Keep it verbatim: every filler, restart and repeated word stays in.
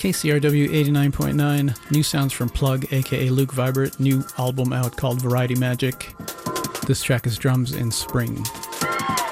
K C R W eighty-nine point nine. New sounds from Plug, aka Luke Vibert. New album out called Variety Magic. This track is Drums in Spring.